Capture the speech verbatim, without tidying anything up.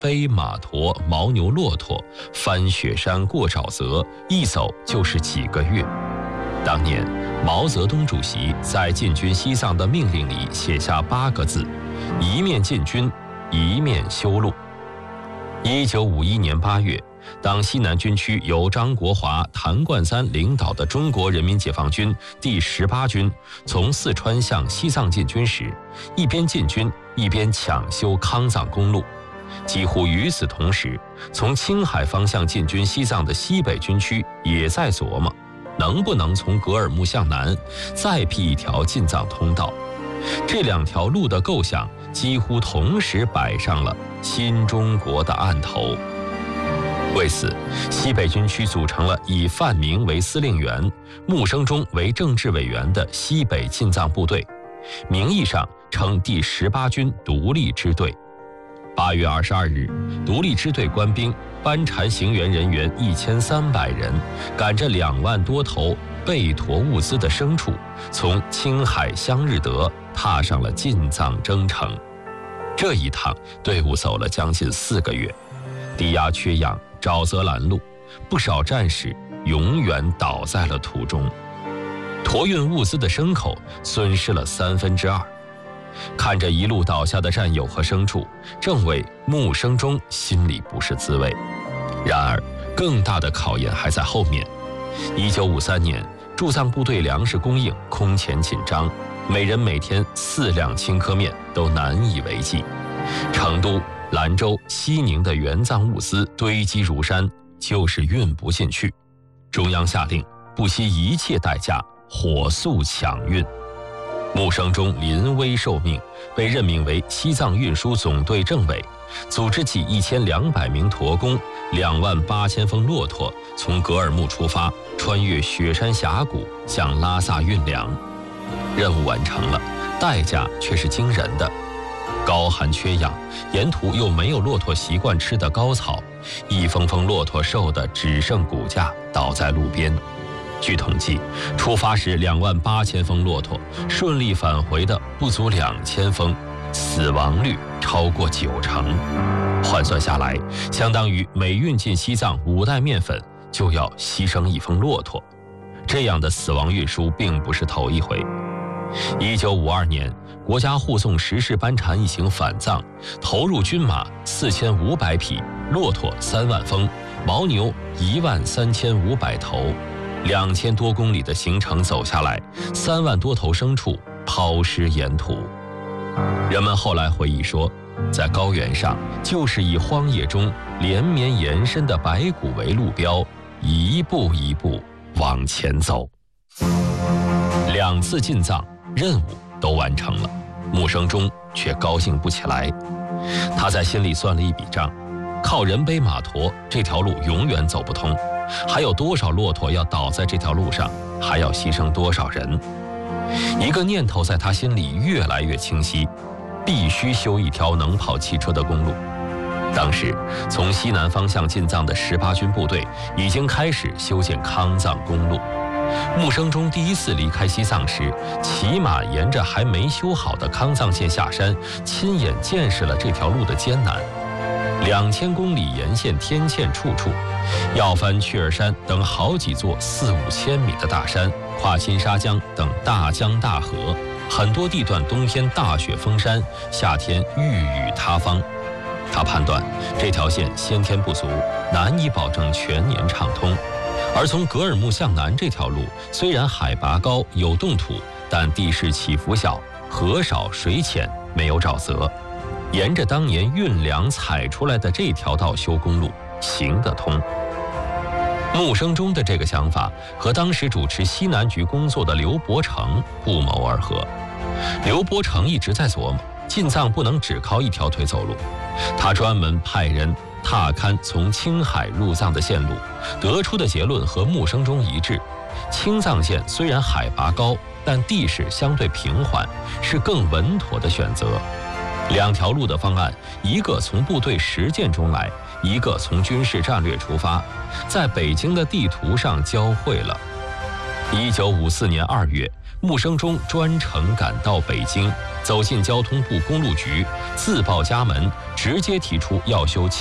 背马驮、牦牛、骆驼，翻雪山、过沼泽，一走就是几个月。当年，毛泽东主席在进军西藏的命令里写下八个字：一面进军，一面修路。一九五一年八月，当西南军区由张国华、谭冠三领导的中国人民解放军第十八军从四川向西藏进军时，一边进军一边抢修康藏公路。几乎与此同时，从青海方向进军西藏的西北军区也在琢磨，能不能从格尔木向南再辟一条进藏通道。这两条路的构想几乎同时摆上了新中国的案头。为此，西北军区组成了以范明为司令员、穆生中为政治委员的西北进藏部队，名义上称第十八军独立支队。八月二十二日，独立支队官兵班禅行员人员一千三百人，赶着两万多头备驮物资的牲畜，从青海香日德踏上了进藏征程。这一趟队伍走了将近四个月，低压缺氧，沼泽拦路，不少战士永远倒在了途中。驮运物资的牲口损失了三分之二。看着一路倒下的战友和牲畜，政委穆生中心里不是滋味。然而，更大的考验还在后面。一九五三年，驻藏部队粮食供应空前紧张，每人每天四两青稞面都难以为继。成都、兰州、西宁的援藏物资堆积如山，就是运不进去。中央下令不惜一切代价火速抢运。穆生中临危受命，被任命为西藏运输总队政委，组织起一千两百名驼工、两万八千峰骆驼，从格尔木出发，穿越雪山峡谷，向拉萨运粮。任务完成了，代价却是惊人的。高寒缺氧，沿途又没有骆驼习惯吃的高草，一峰峰骆驼瘦得只剩骨架，倒在路边。据统计，出发时两万八千峰骆驼，顺利返回的不足两千峰，死亡率超过九成。换算下来，相当于每运进西藏五袋面粉，就要牺牲一峰骆驼。这样的死亡运输并不是头一回。一九五二年，国家护送十世班禅一行返藏，投入军马四千五百匹，骆驼三万峰，牦牛一万三千五百头。两千多公里的行程走下来，三万多头牲畜抛尸沿途。人们后来回忆说，在高原上，就是以荒野中连绵延伸的白骨为路标，一步一步往前走。两次进藏，任务都完成了，穆生中却高兴不起来。他在心里算了一笔账，靠人背马驮这条路永远走不通，还有多少骆驼要倒在这条路上，还要牺牲多少人。一个念头在他心里越来越清晰，必须修一条能跑汽车的公路。当时从西南方向进藏的十八军部队已经开始修建康藏公路。穆生中第一次离开西藏时，骑马沿着还没修好的康藏线下山，亲眼见识了这条路的艰难。两千公里沿线天堑处处，要翻雀儿山等好几座四五千米的大山，跨金沙江等大江大河，很多地段冬天大雪封山，夏天遇雨塌方。他判断这条线先天不足，难以保证全年畅通。而从格尔木向南这条路，虽然海拔高有冻土，但地势起伏小，河少水浅，没有沼泽。沿着当年运粮采出来的这条道修公路，行得通。穆生中的这个想法和当时主持西南局工作的刘伯承不谋而合。刘伯承一直在琢磨，进藏不能只靠一条腿走路，他专门派人踏勘从青海入藏的线路，得出的结论和穆生中一致。青藏线虽然海拔高，但地势相对平缓，是更稳妥的选择。两条路的方案，一个从部队实践中来，一个从军事战略出发，在北京的地图上交汇了。一九五四年二月，穆生中专程赶到北京， 走进交通部公路局，自报家门，直接提出要修